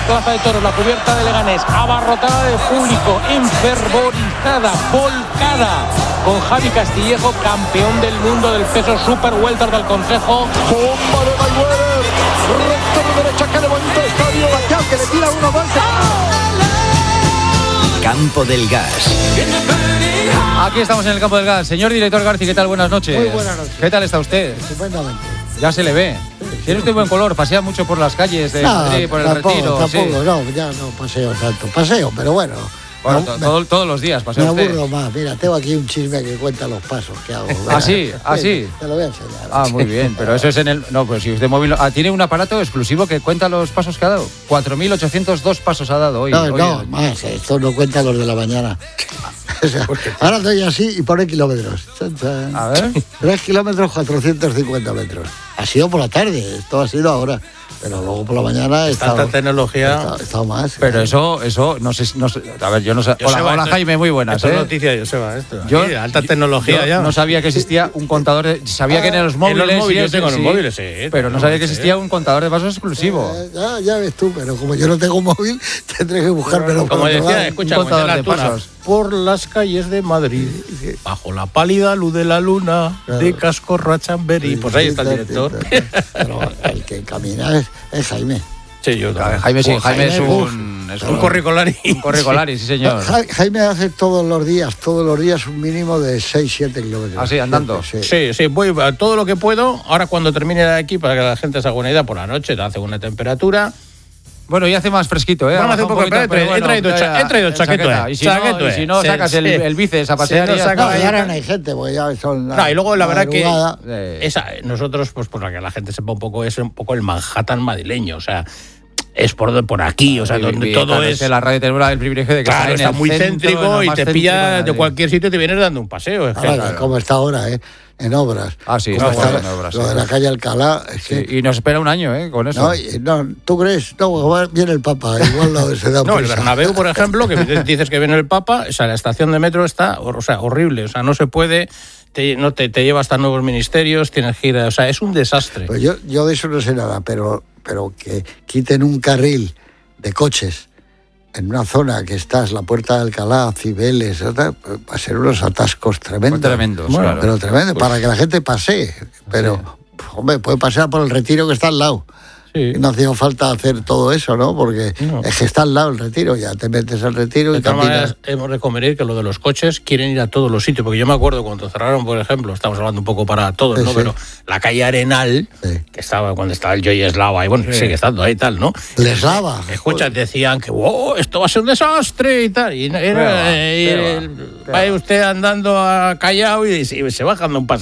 Plaza de Toros, la cubierta de Leganés, abarrotada de público, enfervorizada, volcada, con Javi Castillejo, campeón del mundo del peso super welter del Consejo. Bomba de Mayweather, recto de derecha que levanta el estadio, Gatián, que le tira uno más. Campo del Gas. Aquí estamos en el Campo del Gas. Señor director García, ¿qué tal? Buenas noches. Muy buenas noches. ¿Qué tal está usted? Estupendamente. Ya se le ve. Tiene usted buen color, pasea mucho por las calles de Madrid, por el Retiro. Tampoco, sí. no, ya no paseo tanto. Paseo, pero bueno. Bueno, No, todos los días me pasea usted. aburro más. Mira, tengo aquí un chisme que cuenta los pasos que hago. ¿Ah, sí? ¿Ah, sí? Te lo voy a enseñar. Ah, muy bien, pero eso es en el... No, pues si usted móvil... tiene un aparato exclusivo que cuenta los pasos que ha dado. 4.802 pasos ha dado hoy. No, más, esto no cuenta los de la mañana. O sea, ahora estoy así y pone kilómetros. Chan, chan. A ver. 3 kilómetros, 450 metros. Ha sido por la tarde, esto ha sido ahora. Pero luego por la mañana he estado... Tanta tecnología. He estado más. Pero eso no sé... A ver, yo no sé... Hola, Jaime, muy buenas, Esto es noticia, Joseba, esto. Yo, Aquí, alta tecnología ya. No sabía que existía un contador de... Sabía que en los móviles... yo tengo en los móviles, sí. Pero no sabía que existía un contador de pasos exclusivo. Ya ves tú, pero como yo no tengo móvil, tendré que buscármelo. Como decía, escucha, un contador de pasos. pasos. Por las calles de Madrid, bajo la pálida luz de la luna, de Cascorro a Chamberí. Pues ahí está el director. Pero el que camina es Jaime. Sí, yo también. Jaime sí, Jaime es Es un corricolari. Un corricolari, sí señor. Jaime hace todos los días un mínimo de 6-7 kilómetros. ¿Ah, sí, andando? Sí, voy a todo lo que puedo. Ahora cuando termine de aquí, para que la gente se haga una idea, por la noche te hace una temperatura. Bueno, y hace más fresquito, ¿eh? Bueno, hace un poco, pero he traído chaqueta. Y si no sacas el bíceps a pasear. Y ahora no hay gente, porque ya son... y luego la verdad madrugada. que nosotros, pues para que la gente sepa un poco, es un poco el Manhattan madrileño, o sea... Es por aquí, o sea, donde todo es... La radio tenemos el privilegio de que está muy céntrico y te pilla de cualquier sitio, te vienes dando un paseo. Como está ahora, en obras. Ah, sí, está en obras. Lo de la calle Alcalá. Es que... Y nos espera un año, con eso. No, ¿tú crees? No, viene el Papa, igual no se da No, el prisa. Bernabéu, por ejemplo, que dices que viene el Papa, o sea, la estación de metro está, horrible, o sea, no se puede... Te lleva hasta nuevos ministerios, tienes gira, o sea, es un desastre. Pues yo de eso no sé nada, pero que quiten un carril de coches en una zona que estás, la Puerta de Alcalá, Cibeles, va a ser unos atascos tremendos. Claro. Pero tremendos, para que la gente pasee. Pero, hombre, puede pasar por el Retiro que está al lado. Sí. No hacía falta hacer todo eso, ¿no? Porque es que está al lado el Retiro, ya te metes al Retiro y caminas. Hemos de convenir que lo de los coches quieren ir a todos los sitios, porque yo me acuerdo cuando cerraron, por ejemplo, estamos hablando un poco para todos, ¿no? Sí. Pero la calle Arenal, que estaba cuando estaba el Joy Eslava, y bueno, sigue estando ahí y tal, ¿no? Eslava. Escucha, decían que esto va a ser un desastre y tal. Y va usted andando a Callao y se va dando un paso.